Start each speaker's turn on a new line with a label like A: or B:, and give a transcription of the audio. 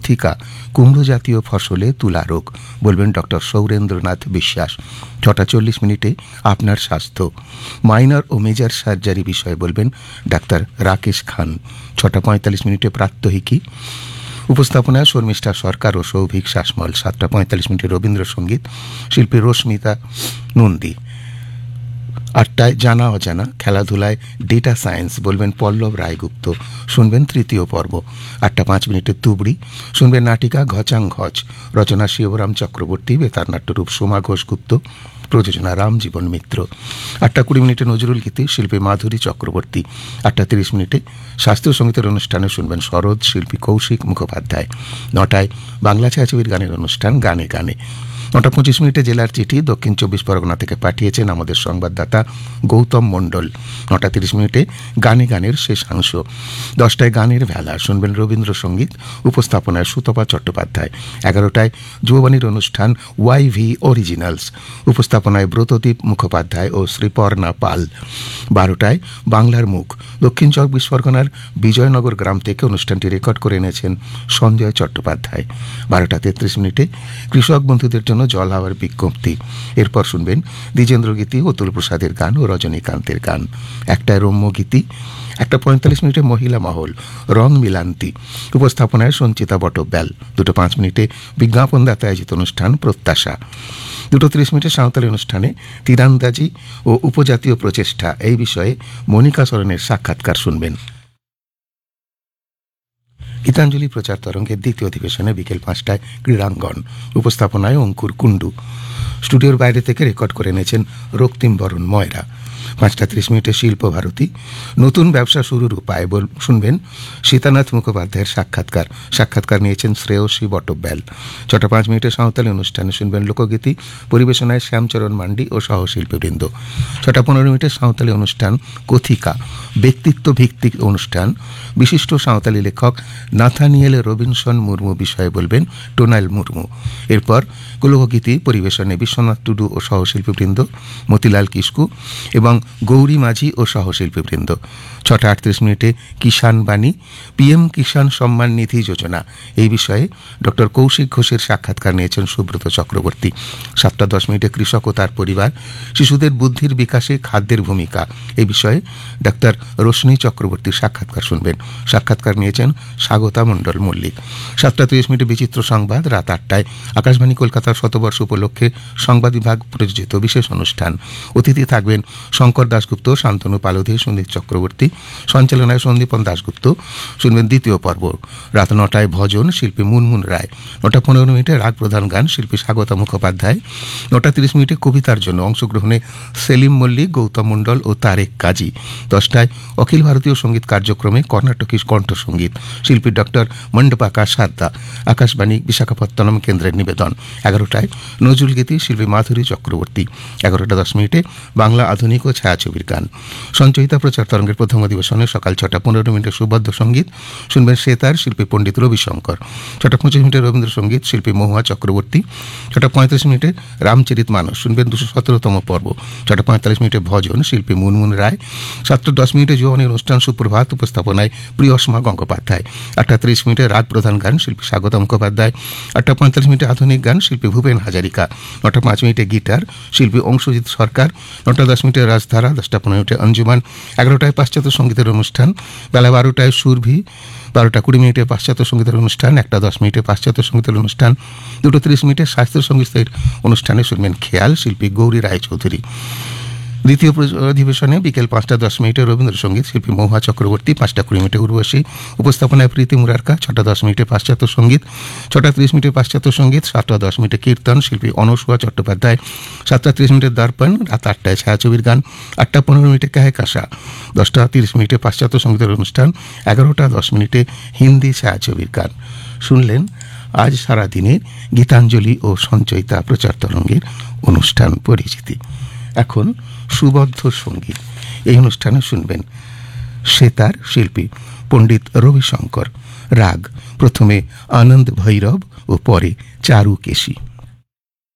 A: কথিকা কুমড়ো জাতীয় ফসলে তুলা রোগ, বলবেন ডক্টর সৌরেন্দ্রনাথ বিশ্বাস। 6:40 আপনার স্বাস্থ্য, মাইনর ও মেজর সার্জারি বিষয়ে বলবেন ডাক্তার রাকেশ খান। 6:45 প্রাত্যহিকী, উপস্থাপনায় শর্মিষ্ঠা সরকার ও সৌভিক শাসমল। 7:45 রবীন্দ্রসঙ্গীত, শিল্পী রশ্মিতা নন্দী। 8টায় জানা অজানা, খেলাধুলায় ডেটা সায়েন্স, বলবেন পল্লব রায়গুপ্ত। শুনবেন তৃতীয় পর্ব। 8:05 তুবড়ি, শুনবেন নাটিকা ঘচাং ঘচ, রচনা শিবরাম চক্রবর্তী, বেতার নাট্যরূপ সোমা ঘোষগুপ্ত, প্রযোজনা রামজীবন মিত্র। 8:20 নজরুল গীতি, শিল্পী মাধুরী চক্রবর্তী। 8:30 শাস্ত্রীয় সঙ্গীতের অনুষ্ঠানে শুনবেন সরোদ, শিল্পী কৌশিক মুখোপাধ্যায়। 9টায় বাংলা ছায়াছবির গানের অনুষ্ঠান গানে গানে। 9:25 জেলার চিঠি, দক্ষিণ 24 পরগনা থেকে পাঠিয়েছেন আমাদের সংবাদদাতা গৌতম মণ্ডল। 9:30 গানে গানের শেষাংশ। 10টায় গানের ভেলা, শুনবেন রবীন্দ্রসঙ্গীত, উপস্থাপনায় সুতপা চট্টোপাধ্যায়। 11টায় যুববাণীর অনুষ্ঠান ওয়াইভি অরিজিনালস, উপস্থাপনায় ব্রতদীপ মুখোপাধ্যায় ও শ্রীপর্ণা পাল। 12টায় বাংলার মুখ, দক্ষিণ 24 পরগনার বিজয়নগর গ্রাম থেকে অনুষ্ঠানটি রেকর্ড করে এনেছেন সঞ্জয় চট্টোপাধ্যায়। 12:33 কৃষক বন্ধুদের জন্য জল হাওয়ার বিজ্ঞপ্তি। এরপর শুনবেন দ্বিজেন্দ্র গীতি, অতুল প্রসাদের গান ও রজনীকান্তের গান। 1টায় রম্য গীতি। 1:45 মহিলা মহল, রং মিলান্তি, উপস্থাপনায় সঞ্চিতা বটব্যাল। 2:05 বিজ্ঞাপনদাতা আয়োজিত অনুষ্ঠান প্রত্যাশা। 2:30 সাঁওতালি অনুষ্ঠানে তীরান্দাজি ও উপজাতীয় প্রচেষ্টা, এই বিষয়ে মনিকা সরণের সাক্ষাৎকার শুনবেন। গীতাঞ্জলি প্রচার তরঙ্গের দ্বিতীয় অধিবেশনে বিকেল 5টায় ক্রীড়াঙ্গন, উপস্থাপনায় অঙ্কুর কুণ্ডু। স্টুডিওর বাইরে থেকে রেকর্ড করে এনেছেন রক্তিম বরণ ময়রা। 5:30 শিল্প ভারতী, নতুন ব্যবসা শুরুর উপায়, শুনবেন সীতানাথ মুখোপাধ্যায়ের সাক্ষাৎকার নিয়েছেন শ্রেয়সী বটব্যাল। 6:05 সাঁওতালি অনুষ্ঠানে শুনবেন লোকগীতি, পরিবেশনায় শ্যামচরণ মান্ডি ও সহশিল্পীবৃন্দ। 6:15 সাঁওতালি অনুষ্ঠান কথিকা, ব্যক্তিত্ব ভিত্তিক অনুষ্ঠান, বিশিষ্ট সাঁওতালি লেখক নাথানিয়েল রবিনসন মুর্মু বিষয়ে বলবেন টোনাইল মুর্মু। এরপর লোকগীতি পরিবেশনে বিশ্বনাথ টুডু ও সহশিল্পীবৃন্দ, মতিলাল কিস্কু এবং গৌরী মাঝি ও সহশিল্পীবৃন্দ। 6:38 কিষাণ বাণী, পিএম কিষাণ সম্মান নিধি যোজনা, এই বিষয়ে ডক্টর কৌশিক ঘোষের সাক্ষাৎকার নিয়েছেন সুব্রত চক্রবর্তী। 7:10 কৃষক ও তার পরিবার, শিশুদের বুদ্ধির বিকাশে খাদ্যের ভূমিকা, এই বিষয়ে ডাক্তার রোশনী চক্রবর্তীর সাক্ষাৎকার শুনবেন। সাক্ষাৎকার নিয়েছেন স্বাগতা মণ্ডল মল্লিক। 7:30 বিচিত্র সংবাদ। রাত 8টায় আকাশবাণী কলকাতার শতবর্ষ উপলক্ষে সংবাদ বিভাগ প্রযোজিত বিশেষ অনুষ্ঠান। অতিথি থাকবেন শঙ্কর দাশগুপ্ত, শান্তনু পালোধি, সন্দীপ চক্রবর্তী, সঞ্চালনায় সন্দীপন দাশগুপ্ত। শুনবেন দ্বিতীয় পর্ব। রাত 9টায় ভজন, শিল্পী মুনমুন রায়। 9:15 রাগ প্রধান গান, শিল্পী স্বাগতা মুখোপাধ্যায়। 9:30 কবিতার জন্য অংশগ্রহণে সেলিম মল্লিক, গৌতম মণ্ডল ও তারেক কাজী। 10টায় অখিল ভারতীয় সঙ্গীত কার্যক্রমে কর্ণাটকী কণ্ঠসঙ্গীত, শিল্পী ডক্টর মন্ডপাকা সারদা, আকাশবাণী বিশাখাপত্তনম কেন্দ্রের নিবেদন। 11টায় নজরুল গীতি, শিল্পী মাধুরী চক্রবর্তী। 11:10 বাংলা আধুনিক ও ছায়াছবির গান। সঞ্চয়িতা প্রচার তরঙ্গের প্রথম অধিবেশনে সকাল 6:15 সুবদ্ধ সঙ্গীত, শুনবেন সেতার, শিল্পী পণ্ডিত রবিশঙ্কর। 6:25 রবীন্দ্রসঙ্গীত, শিল্পী মহুয়া চক্রবর্তী। 6:35 রামচরিত মানস, শুনবেন 217তম পর্ব। 6:45 ভজন, শিল্পী মুনমুন রায়। 7:10 যৌবনী অনুষ্ঠান সুপ্রভাত, উপস্থাপনায় প্রিয়সমা গঙ্গোপাধ্যায়। 8:30 রাগ প্রধান গান, শিল্পী স্বাগত মুখোপাধ্যায়। 8:45 আধুনিক গান, শিল্পী ভূপেন হাজারিকা। 9:05 গিটার, শিল্পী অংশজিৎ সরকার। 9:10 রাজধারা। 10:15 অঞ্জুমান। 11টায় পাশ্চাত্য সঙ্গীতের অনুষ্ঠান। বেলা 12টায় সুরভি। 12:20 পাশ্চাত্য সঙ্গীতের অনুষ্ঠান। 1:10 পাশ্চাত্য সঙ্গীতের অনুষ্ঠান। 2:30 শাস্ত্রীয় সঙ্গীতের অনুষ্ঠানে শুনবেন খেয়াল, শিল্পী গৌরী রায়চৌধুরী। দ্বিতীয় অধিবেশনে বিকেল 5:10 রবীন্দ্রসঙ্গীত, শিল্পী মহুয়া চক্রবর্তী। 5:20 উর্বশী, উপস্থাপনায় প্রীতি মুরারকা। 6:10 পাশ্চাত্য সঙ্গীত। 6:30 পাশ্চাত্য সঙ্গীত। 7:10 কীর্তন, শিল্পী অনসুয়া চট্টোপাধ্যায়। 7:30 দর্পণ। রাত 8টায় ছায়াছবির গান। 8:15 কাহেকাশা। 10:30 পাশ্চাত্য সঙ্গীতের অনুষ্ঠান। 11:10 হিন্দি ছায়াছবির গান। শুনলেন আজ সারাদিনের গীতাঞ্জলি ও সঞ্চয়িতা প্রচার তরঙ্গের অনুষ্ঠান পরিচিতি। এখন সুবদ্ধ সঙ্গীত, এই অনুষ্ঠানে শুনবেন সেতার, শিল্পী পণ্ডিত রবিশঙ্কর। রাগ প্রথমে আনন্দ ভৈরব ও পরে চারুকেশী।